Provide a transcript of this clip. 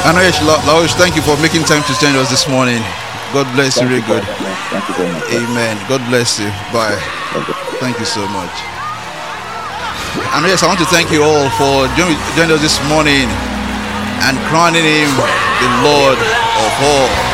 Anoyesh Laosh, thank you for making time to join us this morning. God bless you, Thank really you, good. brother. Thank you very much. Amen. God bless you. Bye. Okay. Thank you so much. And yes, I want to thank you all for joining us this morning and crowning him the Lord of all.